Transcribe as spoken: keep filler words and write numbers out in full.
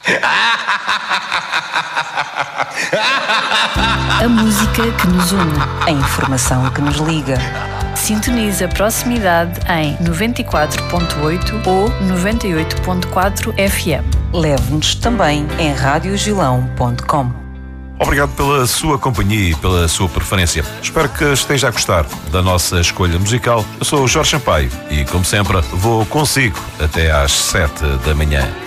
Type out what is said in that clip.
A música que nos une, a informação que nos liga. Sintoniza a proximidade em noventa e quatro ponto oito ou noventa e oito ponto quatro F M. Leve-nos também em rádio gilão ponto com. Obrigado pela sua companhia e pela sua preferência. Espero que esteja a gostar da nossa escolha musical. Eu sou o Jorge Sampaio e, como sempre, vou consigo até às sete da manhã.